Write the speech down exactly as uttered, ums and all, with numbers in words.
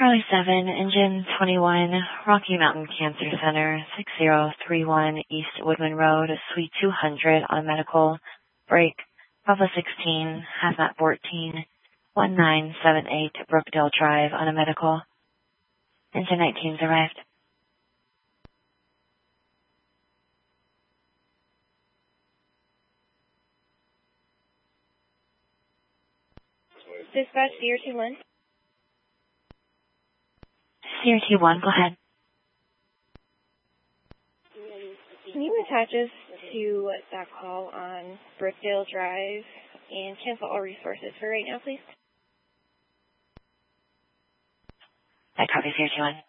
Charlie seven, Engine twenty-one, Rocky Mountain Cancer Center, six zero three one East Woodman Road, Suite two hundred, on medical. Break, Bravo sixteen, Hazmat fourteen, one nine seven eight Brookdale Drive, on a medical. Engine nineteen's arrived. Dispatch C R T one. C R T one, go ahead. Can you attach us to that call on Brookdale Drive and cancel all resources for right now, please? I copy C R T one.